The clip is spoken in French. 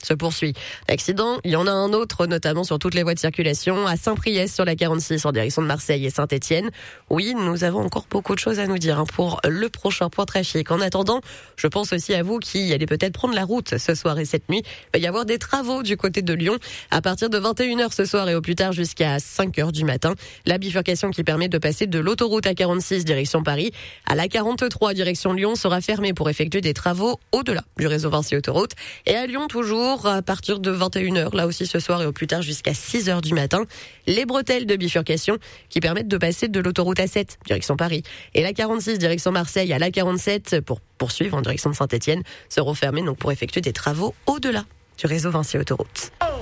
se poursuit. L'accident, il y en a un autre, notamment sur toutes les voies de circulation, à Saint-Priest sur la 46 en direction de Marseille et Saint-Étienne. Oui, nous avons encore beaucoup de choses à nous dire pour le prochain point trafic. En attendant, je pense aussi à vous qui allez peut-être prendre la route ce soir et cette nuit. Il va y avoir des travaux du côté de Lyon à partir de 21h ce soir et au plus tard jusqu'à 5h du matin. La bifurcation qui permet de passer de l'autoroute A46 direction Paris à la 43 direction Lyon sera fermée pour effectuer des travaux au-delà du réseau Vinci Autoroute. Et à Lyon, toujours, à partir de 21h, là aussi ce soir et au plus tard jusqu'à 6h du matin, les bretelles de bifurcation qui permettent de passer de l'autoroute A7, direction Paris, et la 46, direction Marseille, à la 47, pour poursuivre en direction de Saint-Étienne, seront fermées donc pour effectuer des travaux au-delà du réseau Vinci Autoroute.